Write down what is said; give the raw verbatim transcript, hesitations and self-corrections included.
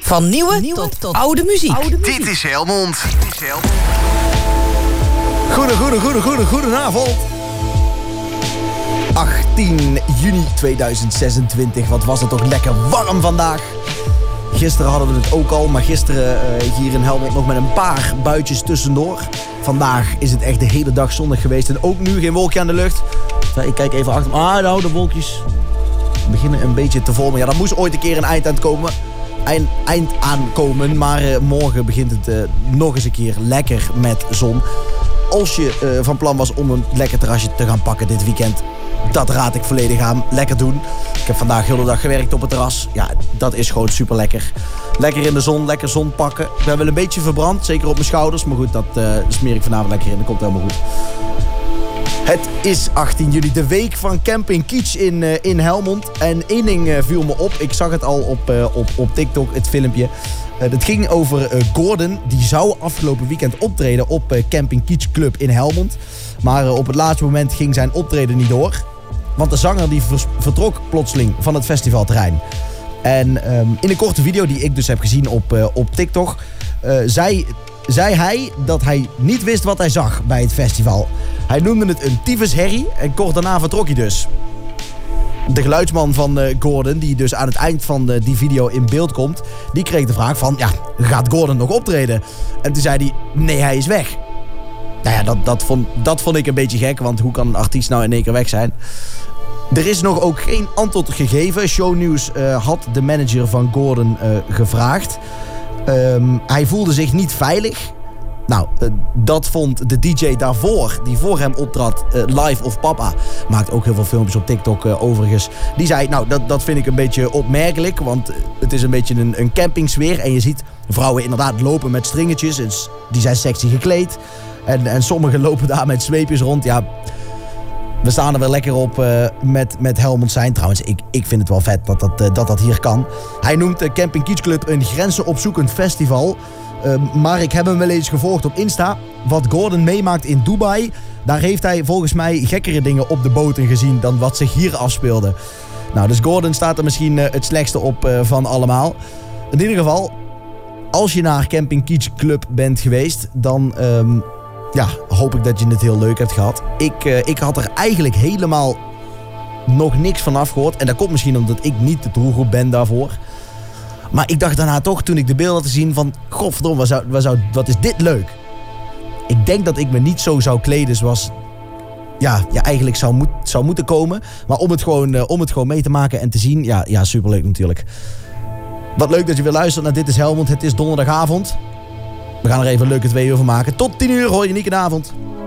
Van nieuwe, nieuwe tot, tot oude muziek. Oude muziek. Dit is Helmond. Dit is Helmond. Goede, goede, goede, goede, goedenavond. achttien juni tweeduizend zesentwintig. Wat was het toch lekker warm vandaag. Gisteren hadden we het ook al, maar gisteren uh, hier in Helmond nog met een paar buitjes tussendoor. Vandaag is het echt de hele dag zonnig geweest en ook nu geen wolkje aan de lucht. Ik kijk even achter me. Ah, nou, de wolkjes beginnen een beetje te vormen. Ja, dat moest ooit een keer een eind aan komen. Eind, eind aankomen, maar uh, morgen begint het uh, nog eens een keer lekker met zon. Als je uh, van plan was om een lekker terrasje te gaan pakken dit weekend, dat raad ik volledig aan. Lekker doen. Ik heb vandaag de hele dag gewerkt op het terras. Ja, dat is gewoon super lekker. Lekker in de zon, lekker zon pakken. Ik ben wel een beetje verbrand, zeker op mijn schouders. Maar goed, dat uh, smeer ik vanavond lekker in. Dat komt helemaal goed. Het is achttien juli, de week van Camping Kitsch in, uh, in Helmond. En één ding uh, viel me op. Ik zag het al op, uh, op, op TikTok, het filmpje. Uh, dat ging over uh, Gordon. Die zou afgelopen weekend optreden op uh, Camping Kitsch Club in Helmond. Maar uh, op het laatste moment ging zijn optreden niet door. Want de zanger die vers- vertrok plotseling van het festivalterrein. En um, in een korte video die ik dus heb gezien op, uh, op TikTok... Uh, zei, zei hij dat hij niet wist wat hij zag bij het festival. Hij noemde het een tyfusherrie en kort daarna vertrok hij dus. De geluidsman van uh, Gordon, die dus aan het eind van de, die video in beeld komt... die kreeg de vraag van, ja, gaat Gordon nog optreden? En toen zei hij, nee, hij is weg. Nou ja, dat, dat, vond, dat vond ik een beetje gek, want hoe kan een artiest nou in één keer weg zijn? Er is nog ook geen antwoord gegeven. Shownieuws uh, had de manager van Gordon uh, gevraagd. Um, hij voelde zich niet veilig. Nou, uh, dat vond de D J daarvoor, die voor hem optrad, uh, Live of Papa. Maakt ook heel veel filmpjes op TikTok uh, overigens. Die zei, nou, dat, dat vind ik een beetje opmerkelijk, want het is een beetje een, een campingsfeer. En je ziet vrouwen inderdaad lopen met stringetjes. Dus die zijn sexy gekleed. En, en sommigen lopen daar met zweepjes rond. Ja, we staan er wel lekker op uh, met, met Helmond zijn. Trouwens, ik, ik vind het wel vet dat dat, uh, dat, dat hier kan. Hij noemt uh, Camping Kitsch Club een grenzenopzoekend festival. Uh, maar ik heb hem wel eens gevolgd op Insta. Wat Gordon meemaakt in Dubai, daar heeft hij volgens mij gekkere dingen op de boten gezien dan wat zich hier afspeelde. Nou, dus Gordon staat er misschien uh, het slechtste op uh, van allemaal. In ieder geval, als je naar Camping Kitsch Club bent geweest, dan um, ja, hoop ik dat je het heel leuk hebt gehad. Ik, uh, ik had er eigenlijk helemaal nog niks van afgehoord. En dat komt misschien omdat ik niet de doelgroep ben daarvoor. Maar ik dacht daarna toch, toen ik de beelden had gezien van... Godverdomme, wat, zou, wat, zou, wat is dit leuk. Ik denk dat ik me niet zo zou kleden zoals... Ja, ja eigenlijk zou, moet, zou moeten komen. Maar om het, gewoon, uh, om het gewoon mee te maken en te zien... Ja, ja, superleuk natuurlijk. Wat leuk dat je weer luistert naar Dit is Helmond. Het is donderdagavond. We gaan er even een leuke twee uur van maken. Tot tien uur hoor je Niek in de avond.